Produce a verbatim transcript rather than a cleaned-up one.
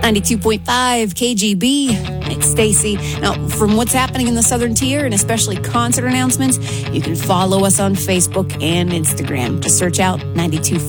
ninety-two point five K G B. It's Stacy. Now, from what's happening in the Southern Tier and especially concert announcements, you can follow us on Facebook and Instagram. Just search out ninety-two point five